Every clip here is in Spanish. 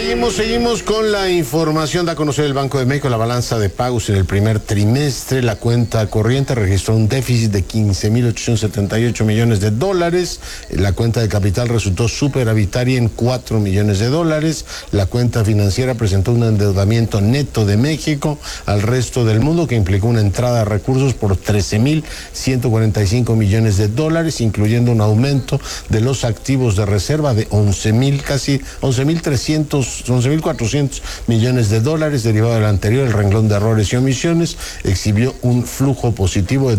Seguimos con la información. Da a conocer el Banco de México la balanza de pagos en el primer trimestre. La cuenta corriente registró un déficit de 15.878 millones de dólares. La cuenta de capital resultó superavitaria en 4 millones de dólares. La cuenta financiera presentó un endeudamiento neto de México al resto del mundo que implicó una entrada de recursos por 13.145 millones de dólares, incluyendo un aumento de los activos de reserva de casi 11.400 millones de dólares. Derivado del anterior, el renglón de errores y omisiones exhibió un flujo positivo de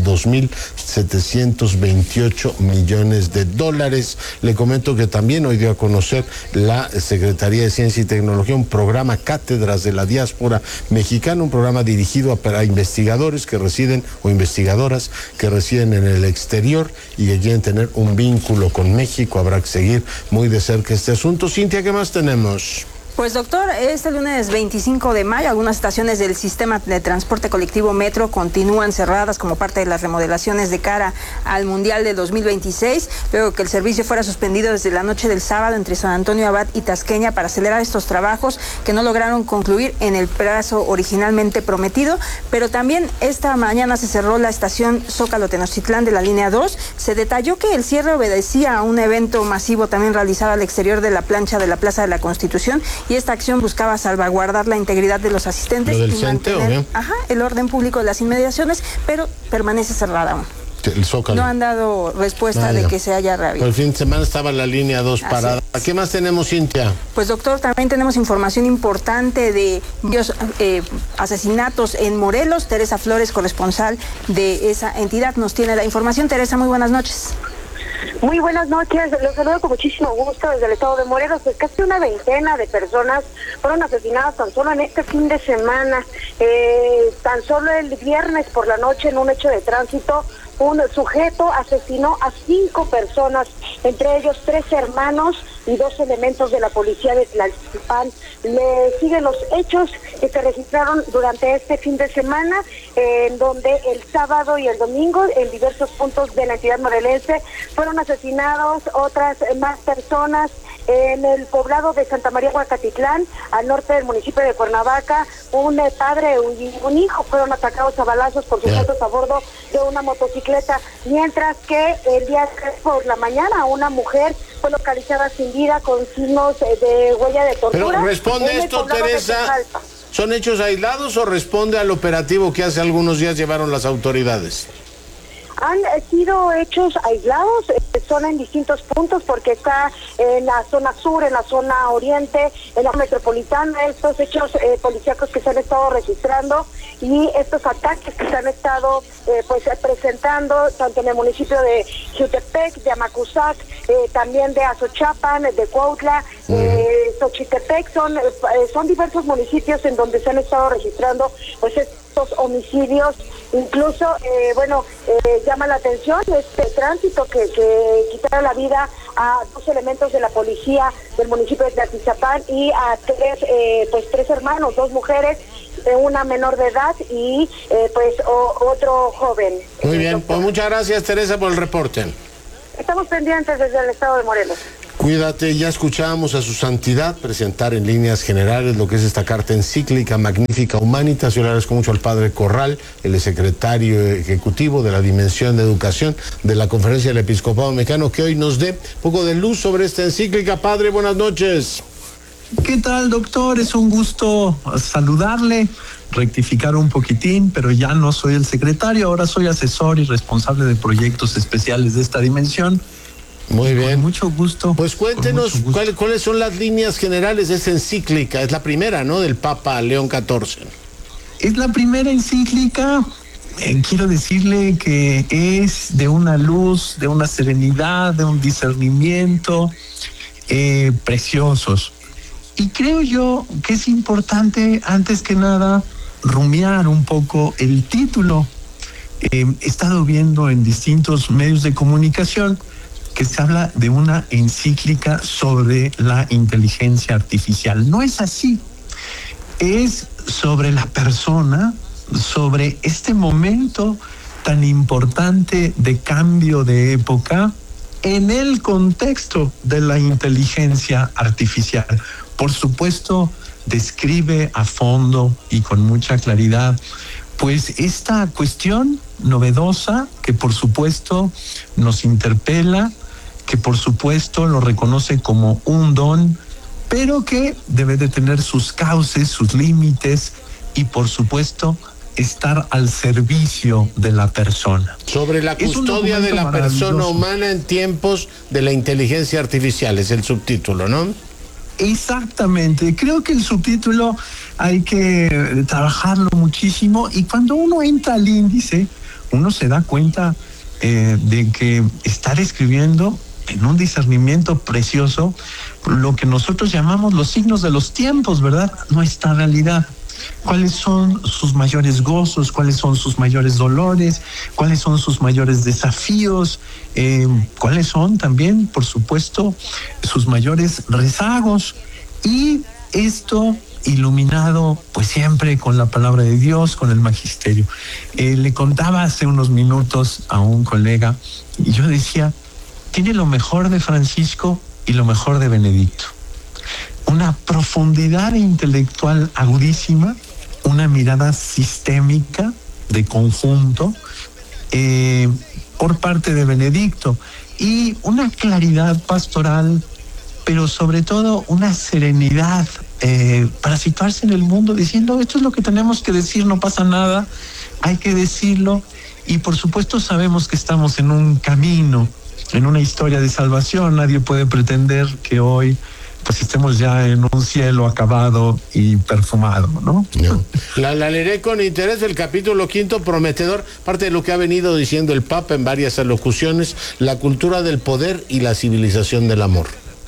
2.728 millones de dólares. Le comento que también hoy dio a conocer la Secretaría de Ciencia y Tecnología un programa Cátedras de la Diáspora Mexicana, un programa dirigido a investigadores que residen o investigadoras que residen en el exterior y que quieren tener un vínculo con México. Habrá que seguir muy de cerca este asunto. Cintia, ¿qué más tenemos? Pues doctor, este lunes 25 de mayo algunas estaciones del sistema de transporte colectivo Metro continúan cerradas como parte de las remodelaciones de cara al Mundial de 2026, luego que el servicio fuera suspendido desde la noche del sábado entre San Antonio Abad y Tasqueña para acelerar estos trabajos que no lograron concluir en el plazo originalmente prometido. Pero también esta mañana se cerró la estación Zócalo Tenochtitlán de la línea 2. Se detalló que el cierre obedecía a un evento masivo también realizado al exterior de la plancha de la Plaza de la Constitución, y esta acción buscaba salvaguardar la integridad de los asistentes y mantener el orden público de las inmediaciones, pero permanece cerrada aún. El Zócalo. No han dado respuesta de que se haya reabierto. El fin de semana estaba la línea 2 parada. ¿Qué más tenemos, Cintia? Pues doctor, también tenemos información importante de asesinatos en Morelos. Teresa Flores, corresponsal de esa entidad, nos tiene la información. Teresa, muy buenas noches. Muy buenas noches, los saludo con muchísimo gusto desde el estado de Morelos. Pues casi una veintena de personas fueron asesinadas tan solo en este fin de semana. Tan solo el viernes por la noche, en un hecho de tránsito, un sujeto asesinó a 5 personas, entre ellos 3 hermanos y 2 elementos de la policía de Tlalpan. Le siguen los hechos que se registraron durante este fin de semana, en donde el sábado y el domingo en diversos puntos de la entidad morelense fueron asesinados otras más personas. En el poblado de Santa María Huacatitlán, al norte del municipio de Cuernavaca, un padre y un hijo fueron atacados a balazos por sujetos a bordo de una motocicleta, mientras que el día por la mañana una mujer fue localizada sin vida con signos de huella de tortura. Pero responde esto, Teresa, ¿son hechos aislados o responde al operativo que hace algunos días llevaron las autoridades? Han sido hechos aislados, son en distintos puntos porque está en la zona sur, en la zona oriente, en la metropolitana, estos hechos policíacos que se han estado registrando y estos ataques que se han estado presentando tanto en el municipio de Jutepec, de Amacuzac, también de Azochapan, de Cuautla, Xochitepec, son diversos municipios en donde se han estado registrando pues estos homicidios. Incluso, llama la atención este tránsito que quitaron la vida a 2 elementos de la policía del municipio de Tlaltizapán y a 3 hermanos, 2 mujeres, una menor de edad y otro joven. Muy bien, pues muchas gracias, Teresa, por el reporte. Estamos pendientes desde el estado de Morelos. Cuídate, ya escuchábamos a su santidad presentar en líneas generales lo que es esta carta encíclica Magnificat Humanitas. Yo le agradezco mucho al padre Corral, el secretario ejecutivo de la Dimensión de Educación de la Conferencia del Episcopado Mexicano, que hoy nos dé un poco de luz sobre esta encíclica. Padre, buenas noches. ¿Qué tal, doctor? Es un gusto saludarle, rectificar un poquitín, pero ya no soy el secretario, ahora soy asesor y responsable de proyectos especiales de esta dimensión. Muy bien. Con mucho gusto. Pues cuéntenos cuáles son las líneas generales de esta encíclica. Es la primera, ¿no?, del Papa León XIV. Es la primera encíclica. Quiero decirle que es de una luz, de una serenidad, de un discernimiento preciosos. Y creo yo que es importante, antes que nada, rumiar un poco el título. He estado viendo en distintos medios de comunicación que se habla de una encíclica sobre la inteligencia artificial. No es así. Es sobre la persona, sobre este momento tan importante de cambio de época en el contexto de la inteligencia artificial. por supuesto, describe a fondo y con mucha claridad pues esta cuestión novedosa que por supuesto nos interpela, que por supuesto lo reconoce como un don, pero que debe de tener sus cauces, sus límites y por supuesto estar al servicio de la persona. Sobre la custodia de la persona humana en tiempos de la inteligencia artificial, es el subtítulo, ¿no? Exactamente, creo que el subtítulo hay que trabajarlo muchísimo y cuando uno entra al índice, uno se da cuenta de que está describiendo en un discernimiento precioso lo que nosotros llamamos los signos de los tiempos, ¿verdad? Nuestra realidad. ¿Cuáles son sus mayores gozos? ¿Cuáles son sus mayores dolores? ¿Cuáles son sus mayores desafíos? ¿Cuáles son también, por supuesto, sus mayores rezagos? Y esto iluminado pues siempre con la palabra de Dios, con el magisterio. Le contaba hace unos minutos a un colega y yo decía, tiene lo mejor de Francisco y lo mejor de Benedicto. Una profundidad intelectual agudísima, una mirada sistémica de conjunto por parte de Benedicto y una claridad pastoral, pero sobre todo una serenidad para situarse en el mundo diciendo esto es lo que tenemos que decir, no pasa nada, hay que decirlo y por supuesto sabemos que estamos en un camino, en una historia de salvación, nadie puede pretender que hoy pues estemos ya en un cielo acabado y perfumado, ¿no? No. La leeré con interés, el capítulo 5, prometedor, parte de lo que ha venido diciendo el Papa en varias alocuciones, la cultura del poder y la civilización del amor.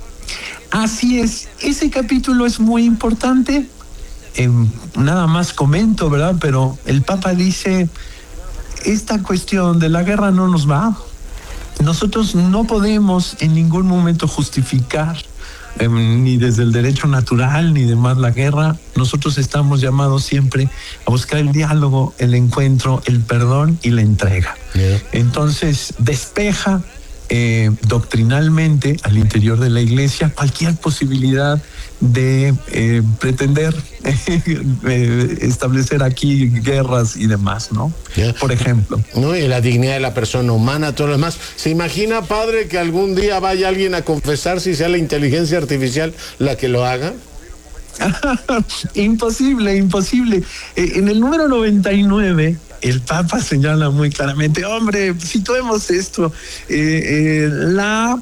Así es, ese capítulo es muy importante, nada más comento, ¿verdad? Pero el Papa dice, esta cuestión de la guerra no nos va, nosotros no podemos en ningún momento justificar ni desde el derecho natural ni demás la guerra. Nosotros estamos llamados siempre a buscar el diálogo, el encuentro, el perdón y la entrega. Entonces despeja doctrinalmente al interior de la Iglesia cualquier posibilidad de pretender establecer aquí guerras y demás, ¿no? Por ejemplo. No, y la dignidad de la persona humana, todo lo demás. ¿Se imagina, padre, que algún día vaya alguien a confesar si sea la inteligencia artificial la que lo haga? Imposible. En el número 99, el Papa señala muy claramente, hombre, situemos esto, la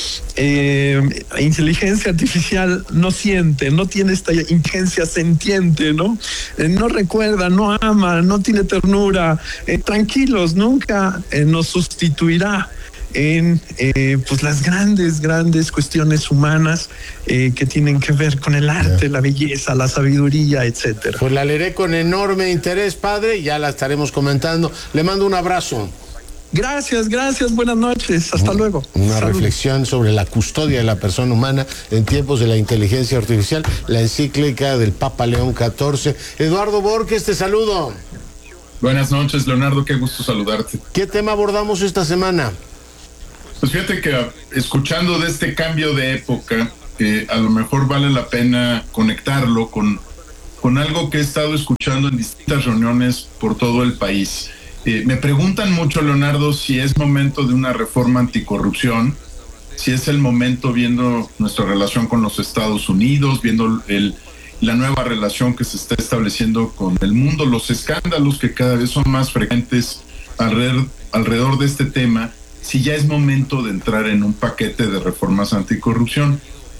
inteligencia artificial no siente, no tiene esta inteligencia sentiente, ¿no? No recuerda, no ama, no tiene ternura. Tranquilos, nunca nos sustituirá en pues las grandes cuestiones humanas que tienen que ver con el arte, la belleza, la sabiduría, etcétera. Pues la leeré con enorme interés, padre, ya la estaremos comentando. Le mando un abrazo. Gracias, buenas noches, hasta luego. Una reflexión sobre la custodia de la persona humana en tiempos de la inteligencia artificial, la encíclica del Papa León XIV. Eduardo Borges, te saludo. Buenas noches, Leonardo, qué gusto saludarte. ¿Qué tema abordamos esta semana? Pues fíjate que escuchando de este cambio de época, a lo mejor vale la pena conectarlo con algo que he estado escuchando en distintas reuniones por todo el país. Me preguntan mucho, Leonardo, si es momento de una reforma anticorrupción, si es el momento viendo nuestra relación con los Estados Unidos, viendo la nueva relación que se está estableciendo con el mundo, los escándalos que cada vez son más frecuentes alrededor de este tema, si ya es momento de entrar en un paquete de reformas anticorrupción.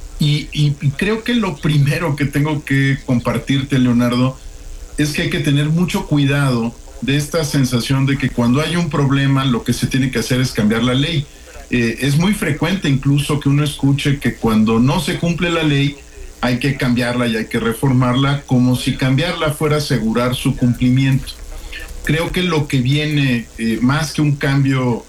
Y creo que lo primero que tengo que compartirte, Leonardo, es que hay que tener mucho cuidado de esta sensación de que cuando hay un problema lo que se tiene que hacer es cambiar la ley. Es muy frecuente incluso que uno escuche que cuando no se cumple la ley hay que cambiarla y hay que reformarla, como si cambiarla fuera a asegurar su cumplimiento. Creo que lo que viene, más que un cambio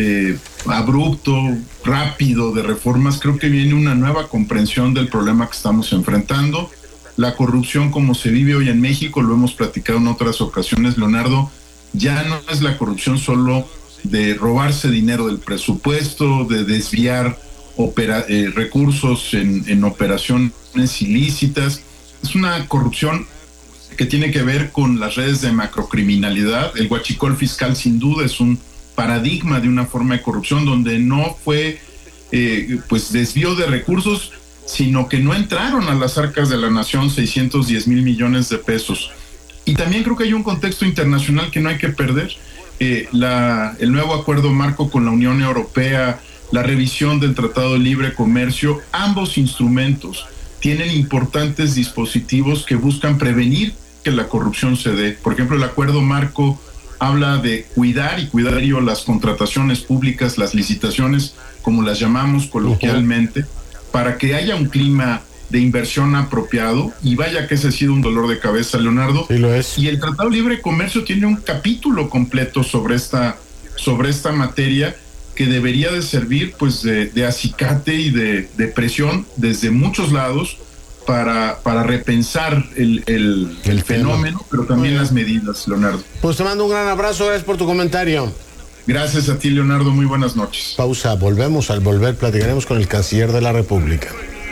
abrupto, rápido de reformas, creo que viene una nueva comprensión del problema que estamos enfrentando. La corrupción como se vive hoy en México, lo hemos platicado en otras ocasiones, Leonardo, ya no es la corrupción solo de robarse dinero del presupuesto, de desviar recursos en operaciones ilícitas. Es una corrupción que tiene que ver con las redes de macrocriminalidad. El huachicol fiscal sin duda es un paradigma de una forma de corrupción donde no fue pues desvío de recursos, sino que no entraron a las arcas de la nación 610 mil millones de pesos. Y también creo que hay un contexto internacional que no hay que perder. El nuevo acuerdo marco con la Unión Europea, la revisión del Tratado de Libre Comercio, ambos instrumentos tienen importantes dispositivos que buscan prevenir que la corrupción se dé. Por ejemplo, el acuerdo marco habla de cuidar las contrataciones públicas, las licitaciones, como las llamamos coloquialmente, para que haya un clima de inversión apropiado, y vaya que ese ha sido un dolor de cabeza, Leonardo. Sí, lo es. Y el Tratado de Libre Comercio tiene un capítulo completo sobre esta materia que debería de servir pues de acicate y de presión desde muchos lados para repensar el fenómeno, pero también las medidas, Leonardo. Pues te mando un gran abrazo, gracias por tu comentario. Gracias a ti, Leonardo, muy buenas noches. Pausa, volvemos. Al volver platicaremos con el canciller de la República.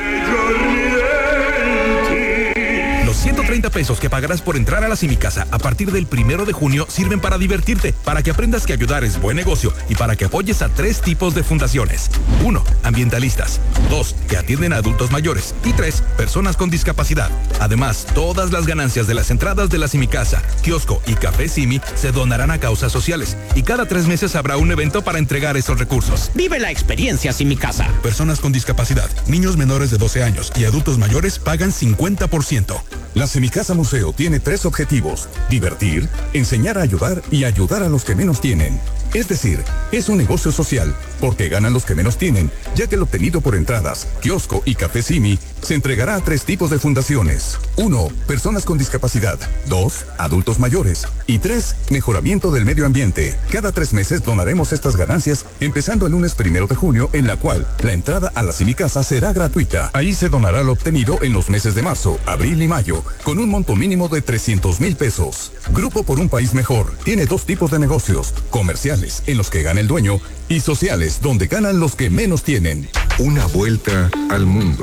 Los 130 pesos que pagarás por entrar a la Simicasa a partir del 1 de junio sirven para divertirte, para que aprendas que ayudar es buen negocio y para que apoyes a 3 tipos de fundaciones. 1. Ambientalistas. 2. Que atienden a adultos mayores. Y 3. Personas con discapacidad. Además, todas las ganancias de las entradas de la Simicasa, kiosco y café Simi se donarán a causas sociales. Y cada 3 meses habrá un evento para entregar esos recursos. Vive la experiencia Simicasa. Personas con discapacidad, niños menores de 12 años y adultos mayores pagan 50%. La Simicasa Museo tiene 3 objetivos: divertir, enseñar a ayudar y ayudar a los que menos tienen. Es decir, es un negocio social, porque ganan los que menos tienen, ya que lo obtenido por entradas, kiosco y café Simi se entregará a 3 tipos de fundaciones. 1. Personas con discapacidad. 2. Adultos mayores. Y 3. Mejoramiento del medio ambiente. Cada 3 meses donaremos estas ganancias, empezando el lunes 1 de junio, en la cual la entrada a la Simicasa será gratuita. Ahí se donará lo obtenido en los meses de marzo, abril y mayo, con un monto mínimo de 300,000 pesos. Grupo por un País Mejor tiene 2 tipos de negocios: comerciales, en los que gana el dueño, y sociales, donde ganan los que menos tienen. Una vuelta al mundo.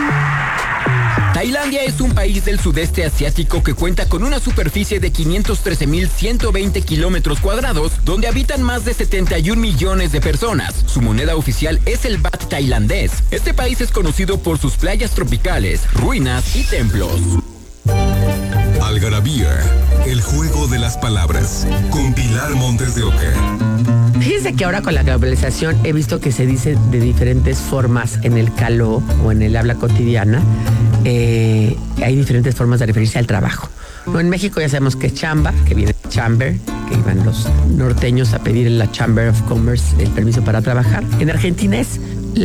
Tailandia es un país del sudeste asiático que cuenta con una superficie de 513,120 kilómetros cuadrados, donde habitan más de 71 millones de personas. Su moneda oficial es el baht tailandés. Este país es conocido por sus playas tropicales, ruinas y templos. Algarabía, el juego de las palabras, con Pilar Montes de Oca. Fíjense que ahora con la globalización he visto que se dice de diferentes formas en el caló o en el habla cotidiana. Hay diferentes formas de referirse al trabajo. No, en México ya sabemos que es chamba, que viene de chamber, que iban los norteños a pedir en la Chamber of Commerce el permiso para trabajar. En Argentina es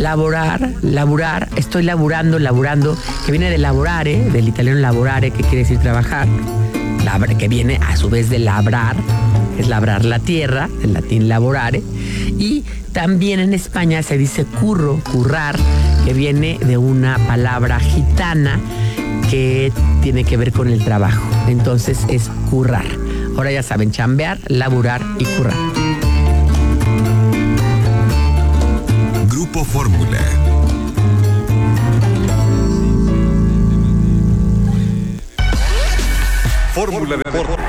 laburar, estoy laburando, que viene de lavorare, del italiano lavorare, que quiere decir trabajar, que viene a su vez de labrar, que es labrar la tierra, del latín lavorare, y también en España se dice currar, que viene de una palabra gitana que tiene que ver con el trabajo, entonces es currar. Ahora ya saben, chambear, laburar y currar. Grupo Fórmula. Fórmula Deportes.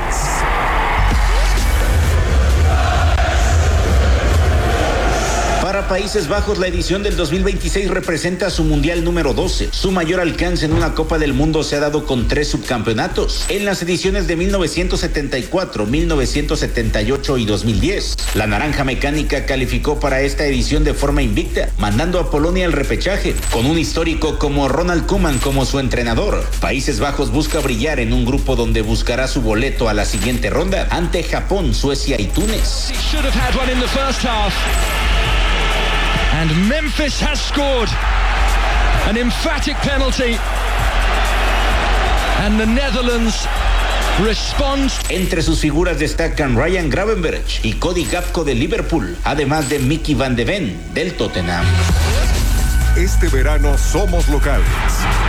Para Países Bajos, la edición del 2026 representa su mundial número 12. Su mayor alcance en una Copa del Mundo se ha dado con 3 subcampeonatos, en las ediciones de 1974, 1978 y 2010. La Naranja Mecánica calificó para esta edición de forma invicta, mandando a Polonia al repechaje, con un histórico como Ronald Koeman como su entrenador. Países Bajos busca brillar en un grupo donde buscará su boleto a la siguiente ronda ante Japón, Suecia y Túnez. And Memphis has scored an emphatic penalty. And the Netherlands respond. Entre sus figuras destacan Ryan Gravenberch y Cody Gakpo de Liverpool, además de Mickey van de Ven del Tottenham. Este verano somos locales.